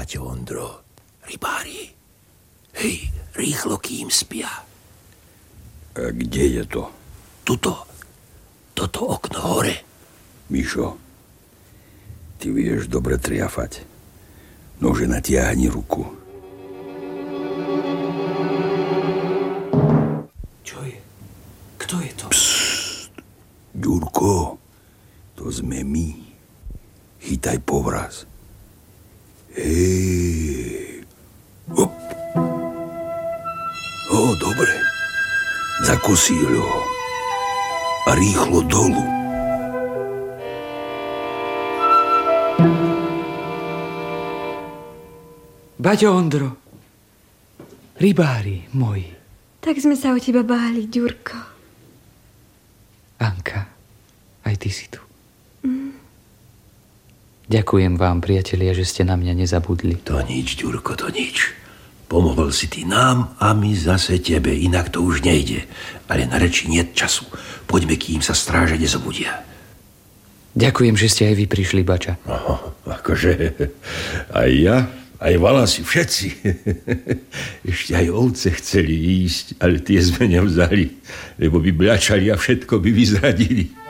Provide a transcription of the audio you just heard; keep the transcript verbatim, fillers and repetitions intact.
Baťo Ondro. Rybári. Hej, rýchlo, kým spia. A kde je to? Tuto. Toto okno hore. Mišo, ty vieš dobre triafať. Nože natiahni ruku. Čo je? Kto je to? Psst, Ďurko, to sme my. Chytaj povraz. Hej. Hop. O, dobre. Zakosíľ ho. A rýchlo dolu. Baťo Ondro, rybári moji. Tak sme sa o teba báli, Ďurko. Anka, aj ty si tu. Mm. Ďakujem vám, priatelia, že ste na mňa nezabudli. To nič, Ďurko, to nič. Pomohol si ty nám a my zase tebe, inak to už nejde. Ale na reči niet času. Poďme, kým sa stráže nezobudia. Ďakujem, že ste aj vy prišli, Bača. No, akože aj ja, aj Valasi, všetci. Ešte aj ovce chceli ísť, ale tie sme nevzali, lebo by bľačali a všetko by vyzradili.